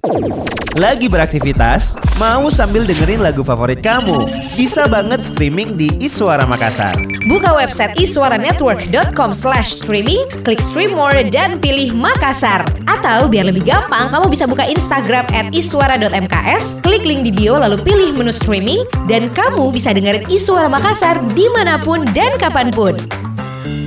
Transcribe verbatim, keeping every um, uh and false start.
Lagi beraktivitas? Mau sambil dengerin lagu favorit kamu? Bisa banget streaming di Iswara Makassar. Buka website iswaranetwork dot com slash streaming, klik stream more dan pilih Makassar. Atau biar lebih gampang, kamu bisa buka Instagram at iswara dot m k s, klik link di bio lalu pilih menu streaming, dan kamu bisa dengerin Iswara Makassar dimanapun dan kapanpun.